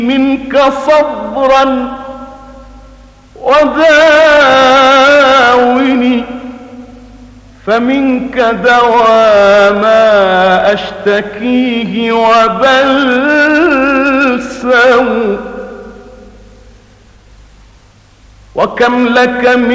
منك صبرا وداوني، فمنك دوا ما أشتكيه وبلسم، وكم لك من